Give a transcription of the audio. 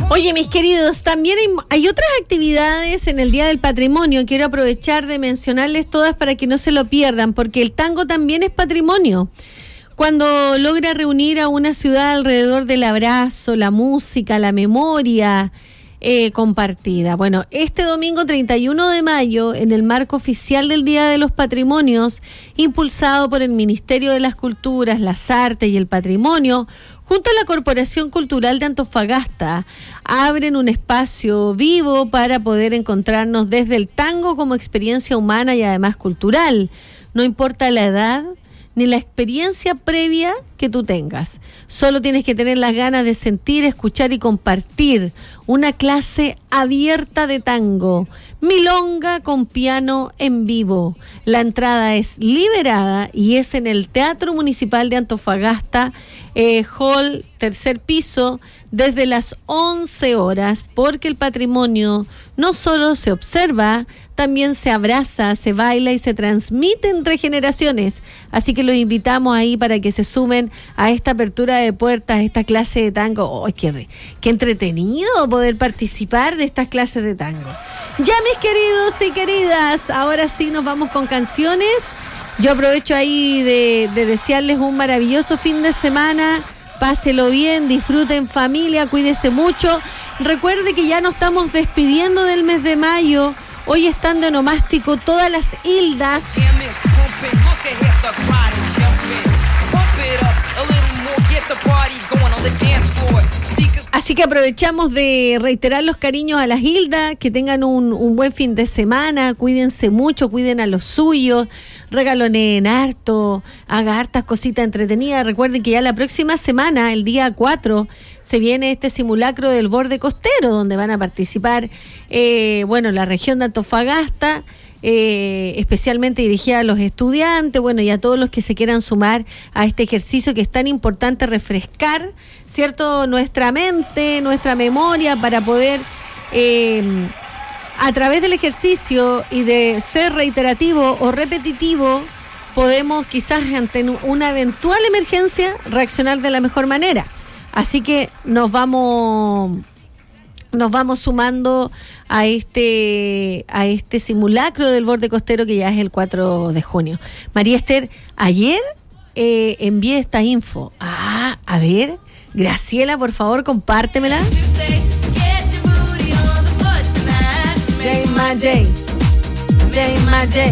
Oye, mis queridos, también hay otras actividades en el Día del Patrimonio. Quiero aprovechar de mencionarles todas para que no se lo pierdan, porque el tango también es patrimonio. Cuando logra reunir a una ciudad alrededor del abrazo, la música, la memoria compartida. Bueno, este domingo 31 de mayo, en el marco oficial del Día de los Patrimonios, impulsado por el Ministerio de las Culturas, las Artes y el Patrimonio, junto a la Corporación Cultural de Antofagasta, abren un espacio vivo para poder encontrarnos desde el tango como experiencia humana y además cultural. No importa la edad ni la experiencia previa que tú tengas. Solo tienes que tener las ganas de sentir, escuchar y compartir una clase abierta de tango. Milonga con piano en vivo. La entrada es liberada y es en el Teatro Municipal de Antofagasta, hall, tercer piso, desde las 11 horas, porque el patrimonio no solo se observa, también se abraza, se baila y se transmite entre generaciones. Así que los invitamos ahí para que se sumen a esta apertura de puertas, a esta clase de tango. ¡Oh, qué entretenido poder participar de estas clases de tango! Ya, mis queridos y queridas, ahora sí nos vamos con canciones. Yo aprovecho ahí de desearles un maravilloso fin de semana. Páselo bien, disfruten familia, cuídese mucho. Recuerde que ya nos estamos despidiendo del mes de mayo. Hoy están de onomástico todas las Hildas. Así que aprovechamos de reiterar los cariños a las Hildas, que tengan un buen fin de semana, cuídense mucho, cuiden a los suyos, regalonen harto, haga hartas cositas entretenidas. Recuerden que ya la próxima semana, el día 4, se viene este simulacro del borde costero, donde van a participar, la región de Antofagasta, especialmente dirigida a los estudiantes, y a todos los que se quieran sumar a este ejercicio que es tan importante, refrescar, ¿cierto?, nuestra mente, nuestra memoria, para poder, a través del ejercicio y de ser reiterativo o repetitivo, podemos quizás ante una eventual emergencia reaccionar de la mejor manera. Así que nos vamos sumando a este simulacro del borde costero, que ya es el 4 de junio. María Esther, ayer envié esta info. A ver, Graciela, por favor, compártemela. J.